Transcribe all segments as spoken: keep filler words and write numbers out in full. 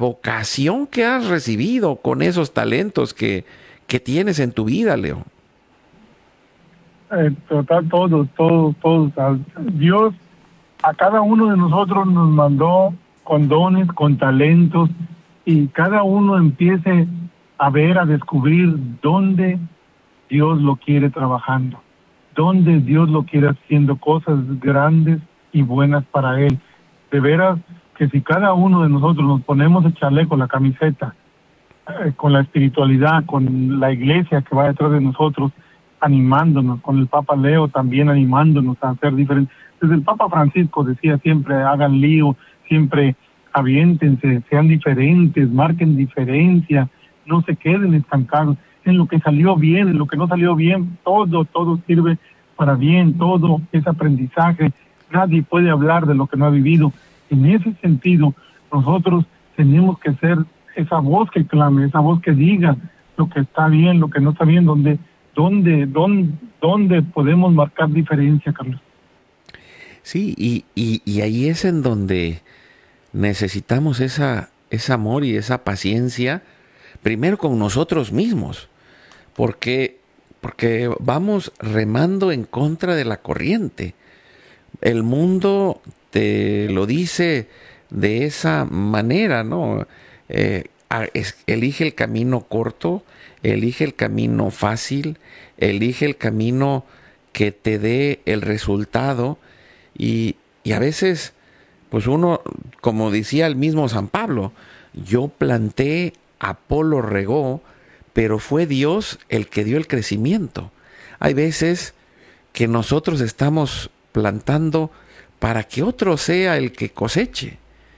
vocación que has recibido con esos talentos que, que tienes en tu vida, Leo. Eh, total, todos, todos, todos. Dios a cada uno de nosotros nos mandó con dones, con talentos, y cada uno empiece a ver, a descubrir dónde Dios lo quiere trabajando, dónde Dios lo quiere haciendo cosas grandes y buenas para Él. De veras que si cada uno de nosotros nos ponemos el chaleco, la camiseta, eh, con la espiritualidad, con la iglesia que va detrás de nosotros, animándonos, con el Papa Leo también animándonos a hacer diferentes. Desde el Papa Francisco decía siempre, hagan lío, siempre aviéntense, sean diferentes, marquen diferencia, no se queden estancados. En lo que salió bien, en lo que no salió bien, todo, todo sirve para bien, todo es aprendizaje. Nadie puede hablar de lo que no ha vivido. En ese sentido, nosotros tenemos que ser esa voz que clame, esa voz que diga lo que está bien, lo que no está bien, donde, donde, donde, donde podemos marcar diferencia, Carlos. Sí, y, y, y ahí es en donde necesitamos esa, ese amor y esa paciencia, primero con nosotros mismos, porque, porque vamos remando en contra de la corriente. El mundo te lo dice de esa manera, ¿no? Eh, es, elige el camino corto, elige el camino fácil, elige el camino que te dé el resultado, y, y a veces, pues uno, como decía el mismo San Pablo, yo planté, Apolo regó, pero fue Dios el que dio el crecimiento. Hay veces que nosotros estamos plantando para que otro sea el que coseche.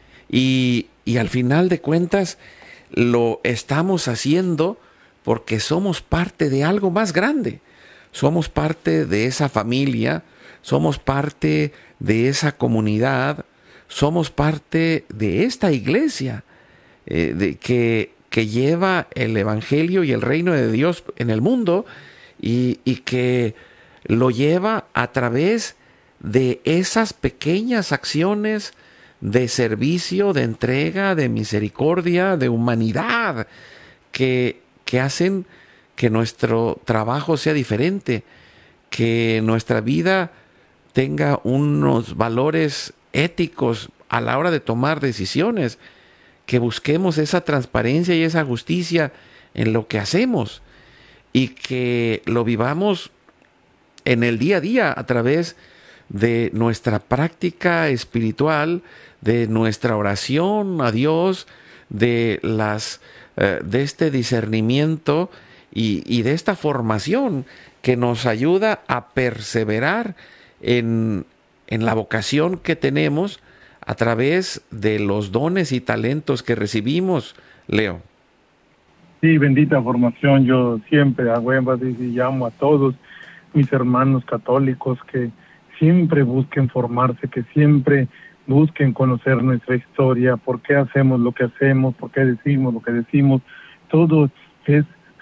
Y, y al final de cuentas lo estamos haciendo porque somos parte de algo más grande. Somos parte de esa familia, somos parte de esa comunidad, somos parte de esta iglesia eh, de, que, que lleva el evangelio y el reino de Dios en el mundo, y, y que lo lleva a través de esas pequeñas acciones de servicio, de entrega, de misericordia, de humanidad, que, que hacen que nuestro trabajo sea diferente, que nuestra vida tenga unos valores éticos a la hora de tomar decisiones, que busquemos esa transparencia y esa justicia en lo que hacemos, y que lo vivamos en el día a día a través de nuestra práctica espiritual, de nuestra oración a Dios, de las eh, de este discernimiento y, y de esta formación que nos ayuda a perseverar en, en la vocación que tenemos a través de los dones y talentos que recibimos, Leo. Sí, bendita formación. Yo siempre hago énfasis y llamo a todos mis hermanos católicos que siempre busquen formarse, que siempre busquen conocer nuestra historia, por qué hacemos lo que hacemos, por qué decimos lo que decimos. Todo es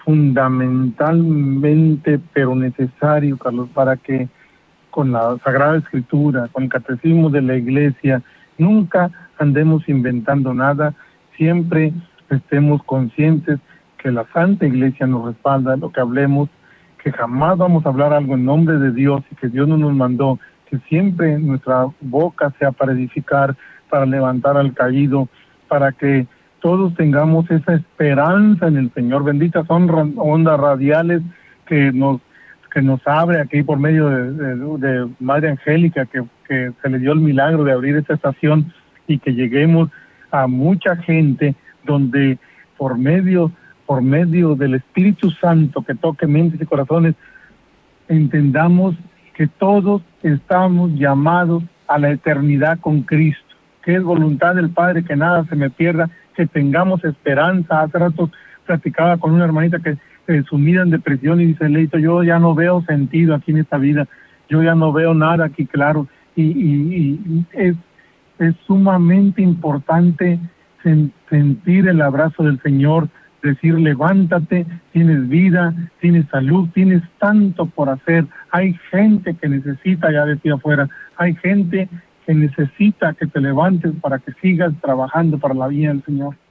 fundamentalmente, pero necesario, Carlos, para que con la Sagrada Escritura, con el Catecismo de la Iglesia, nunca andemos inventando nada, siempre estemos conscientes que la Santa Iglesia nos respalda lo que hablemos, que jamás vamos a hablar algo en nombre de Dios y que Dios no nos mandó, que siempre nuestra boca sea para edificar, para levantar al caído, para que todos tengamos esa esperanza en el Señor. Benditas son ondas radiales que nos que nos abre aquí por medio de, de, de Madre Angélica, que, que se le dio el milagro de abrir esta estación y que lleguemos a mucha gente donde por medio por medio del Espíritu Santo que toque mentes y corazones, entendamos que todos estamos llamados a la eternidad con Cristo, que es voluntad del Padre que nada se me pierda, que tengamos esperanza. Hace rato platicaba con una hermanita que eh, sumida en depresión y dice, Leito, yo ya no veo sentido aquí en esta vida, yo ya no veo nada aquí claro, y, y, y es, es sumamente importante sen, sentir el abrazo del Señor, decir, levántate, tienes vida, tienes salud, tienes tanto por hacer. Hay gente que necesita, ya decía afuera, hay gente que necesita que te levantes para que sigas trabajando para la vida del Señor.